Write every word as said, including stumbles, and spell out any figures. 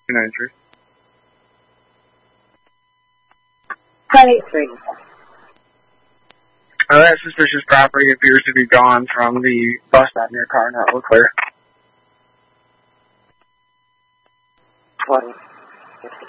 two ninety-three. ten eighty-three. Uh, that suspicious property appears to be gone from the bus stop near car, not all clear. twenty.